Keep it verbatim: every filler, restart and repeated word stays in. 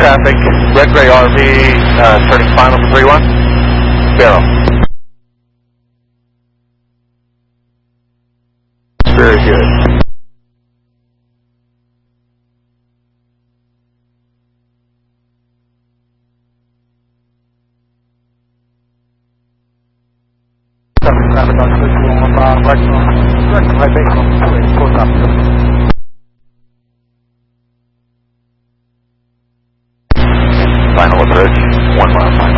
traffic, red gray R V, uh, turning final for three one. Barrel. Very good. Traffic on visual on uh, right, direct right base on two eight, close up. Final approach, one mile final.